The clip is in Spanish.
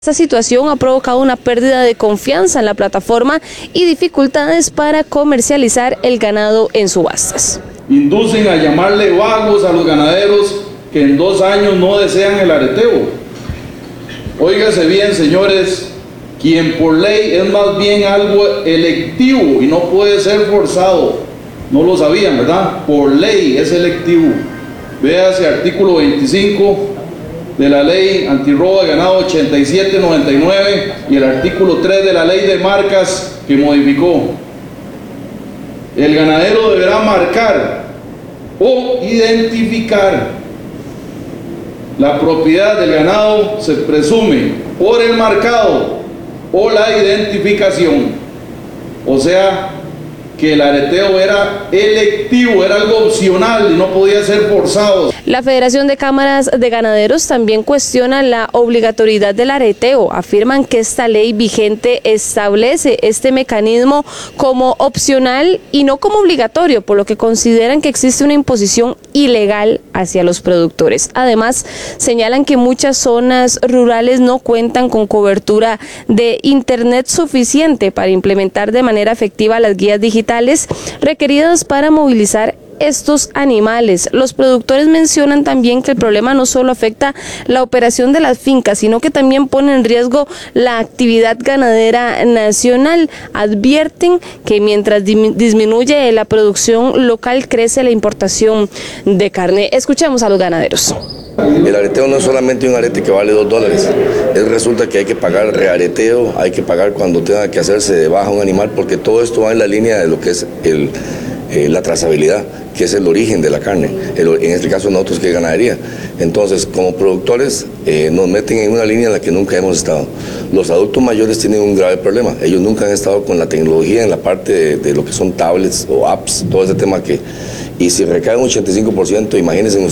Esta situación ha provocado una pérdida de confianza en la plataforma y dificultades para comercializar el ganado en subastas. Inducen a llamarle vagos a los ganaderos que en 2 años no desean el areteo. Óigase bien, señores, quien por ley es más bien algo electivo y no puede ser forzado. No lo sabían, ¿verdad? Por ley es electivo. Véase artículo 25 de la ley antirrobo de ganado 8799 y el artículo 3 de la ley de marcas que modificó. El ganadero deberá marcar o identificar la propiedad del ganado, se presume por el marcado o la identificación. O sea, que el areteo era electivo, era algo opcional y no podía ser forzado. La Federación de Cámaras de Ganaderos también cuestiona la obligatoriedad del areteo. Afirman que esta ley vigente establece este mecanismo como opcional y no como obligatorio, por lo que consideran que existe una imposición ilegal hacia los productores. Además, señalan que muchas zonas rurales no cuentan con cobertura de internet suficiente para implementar de manera efectiva las guías digitales requeridas para movilizar estos animales. Los productores mencionan también que el problema no solo afecta la operación de las fincas, sino que también pone en riesgo la actividad ganadera nacional. Advierten que mientras disminuye la producción local, crece la importación de carne. Escuchemos a los ganaderos. El areteo no es solamente un arete que vale $2, resulta que hay que pagar reareteo, hay que pagar cuando tenga que hacerse de baja un animal, porque todo esto va en la línea de lo que es la trazabilidad, que es el origen de la carne, en este caso nosotros que es ganadería. Entonces, como productores nos meten en una línea en la que nunca hemos estado. Los adultos mayores tienen un grave problema, ellos nunca han estado con la tecnología en la parte de lo que son tablets o apps, todo ese tema y si recae un 85%, imagínense